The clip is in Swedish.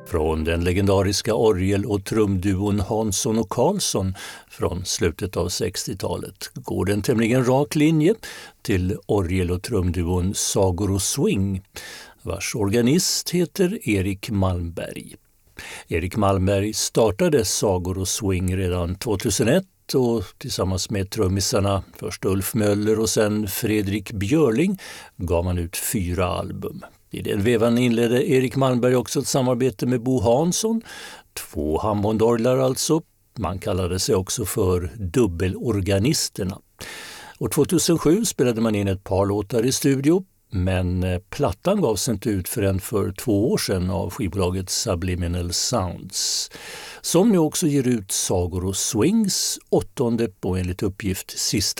Från den legendariska orgel- och trumduon Hansson och Karlsson från slutet av 60-talet går det en tämligen rak linje till orgel- och trumduon Sagor och Swing, vars organist heter Erik Malmberg. Erik Malmberg startade Sagor och Swing redan 2001 och tillsammans med trummisarna, först Ulf Möller och sen Fredrik Björling, gav man ut 4 album. I den vevan inledde Erik Malmberg också ett samarbete med Bo Hansson, 2 Hammondorglar alltså. Man kallade sig också för Dubbelorganisterna. År 2007 spelade man in ett par låtar i studio, men plattan gavs inte ut förrän för 2 år sedan av skivbolaget Subliminal Sounds, som nu också ger ut Sagor och Swings 8:e och enligt uppgift sista